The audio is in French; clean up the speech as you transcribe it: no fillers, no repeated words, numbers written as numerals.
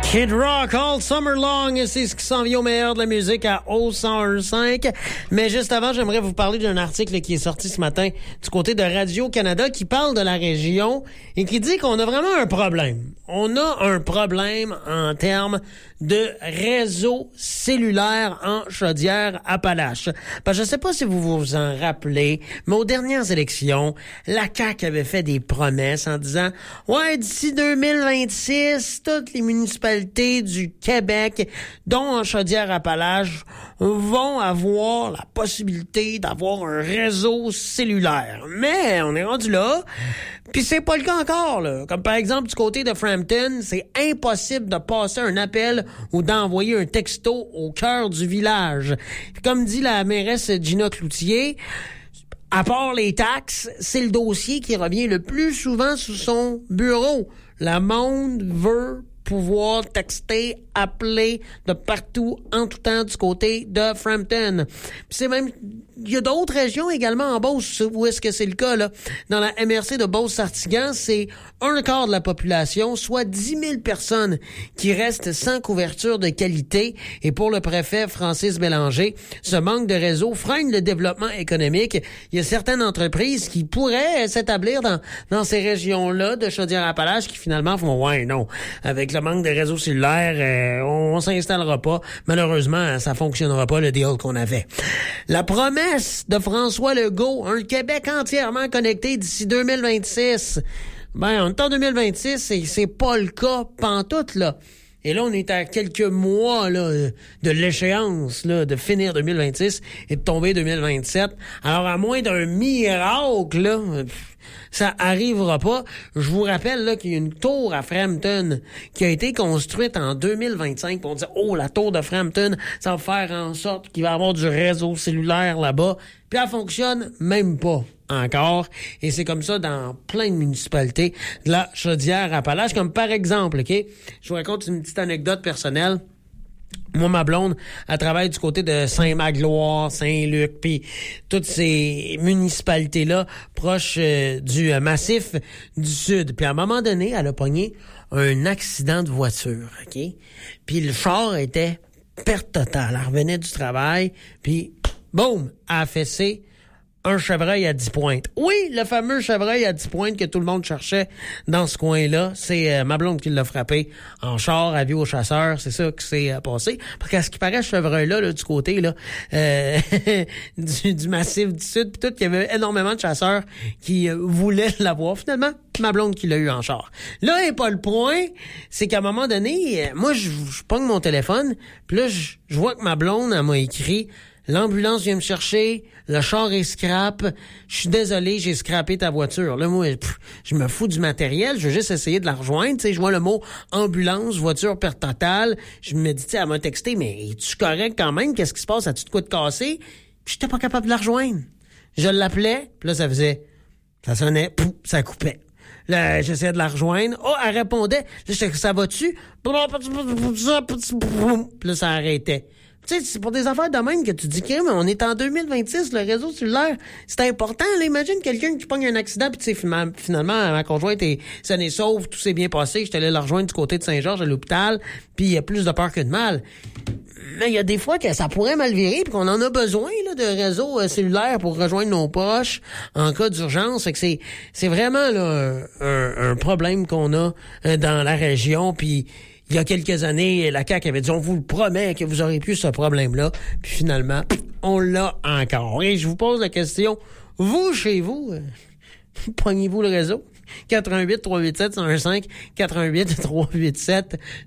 Kid Rock, All Summer Long, c'est ce qui s'en vient au meilleur de la musique à O101.5. Mais juste avant, j'aimerais vous parler d'un article qui est sorti ce matin du côté de Radio-Canada qui parle de la région et qui dit qu'on a vraiment un problème. On a un problème en termes de réseau cellulaire en Chaudière-Appalaches. Je sais pas si vous vous en rappelez, mais aux dernières élections, la CAQ avait fait des promesses en disant « Ouais, d'ici 2026, toutes les municipalités du Québec, dont en Chaudière-Appalaches, vont avoir la possibilité d'avoir un réseau cellulaire. » Mais on est rendu là, puis c'est pas le cas encore, là. Comme par exemple, du côté de Frampton, c'est impossible de passer un appel ou d'envoyer un texto au cœur du village. Puis comme dit la mairesse Gina Cloutier, à part les taxes, c'est le dossier qui revient le plus souvent sur son bureau. Le monde veut pouvoir texter, appeler de partout, en tout temps, du côté de Frampton. Puis c'est même, il y a d'autres régions également en Beauce où est-ce que c'est le cas, là. Dans la MRC de Beauce-Sartiguan, c'est un quart de la population, soit 10 000 personnes qui restent sans couverture de qualité. Et pour le préfet Francis Bélanger, ce manque de réseau freine le développement économique. Il y a certaines entreprises qui pourraient s'établir dans ces régions-là de Chaudière-Appalaches qui finalement font « Ouais, non, avec le manque de réseau cellulaire, on s'installera pas. Malheureusement, ça fonctionnera pas, le deal qu'on avait. » La promesse de François Legault, un Québec entièrement connecté d'ici 2026. Ben, on est en 2026 et c'est pas le cas pantoute, là. Et là, on est à quelques mois là de l'échéance là de finir 2026 et de tomber 2027. Alors, à moins d'un miracle, là, ça arrivera pas. Je vous rappelle là qu'il y a une tour à Frampton qui a été construite en 2025. On dit, oh, la tour de Frampton, ça va faire en sorte qu'il va y avoir du réseau cellulaire là-bas. Puis elle fonctionne même pas encore. Et c'est comme ça dans plein de municipalités de la Chaudière-Appalaches. Comme par exemple, OK? Je vous raconte une petite anecdote personnelle. Moi, ma blonde, elle travaille du côté de Saint-Magloire, Saint-Luc, puis toutes ces municipalités-là proches du massif du Sud. Puis à un moment donné, elle a pogné un accident de voiture, OK? Puis le char était perte totale. Elle revenait du travail, puis boum, elle a fessé un chevreuil à 10 pointes. Oui, le fameux chevreuil à 10 pointes que tout le monde cherchait dans ce coin-là. C'est ma blonde qui l'a frappé en char, avis au chasseur. C'est ça qui s'est passé. Parce qu'à ce qui paraît, ce chevreuil-là, là, du côté là du massif du Sud, puis tout, il y avait énormément de chasseurs qui voulaient l'avoir. Finalement, ma blonde qui l'a eu en char. Là est pas le point, c'est qu'à un moment donné, moi, je pogne mon téléphone, puis là, je vois que ma blonde, elle m'a écrit « L'ambulance vient me chercher, le char est scrap, je suis désolé, j'ai scrappé ta voiture. » Là, moi, je me fous du matériel, je veux juste essayer de la rejoindre. Tu sais, je vois le mot « ambulance, voiture perte totale ». Je me dis, tu sais, elle m'a texté, mais es-tu correct quand même? Qu'est-ce qui se passe? As-tu de quoi te casser? Puis j'étais pas capable de la rejoindre. Je l'appelais, puis là, ça sonnait, pouf, ça coupait. Là, j'essayais de la rejoindre. Oh, elle répondait. Là, j'étais, ça va-tu? Puis là, ça arrêtait. Tu sais, c'est pour des affaires de même que tu dis que on est en 2026, le réseau cellulaire, c'est important. Là, imagine quelqu'un qui pogne un accident, puis tu sais, finalement, ma conjointe est saine et sauve, tout s'est bien passé. J'étais allé la rejoindre du côté de Saint-Georges à l'hôpital, puis il y a plus de peur que de mal. Mais il y a des fois que ça pourrait mal virer, puis qu'on en a besoin là de réseau cellulaire pour rejoindre nos proches en cas d'urgence. Fait que c'est vraiment là un problème qu'on a dans la région, puis il y a quelques années, la CAQ avait dit « On vous le promet que vous aurez plus ce problème-là. » Puis finalement, on l'a encore. Et je vous pose la question, vous, chez vous, pognez-vous le réseau? 88 387 115 88 387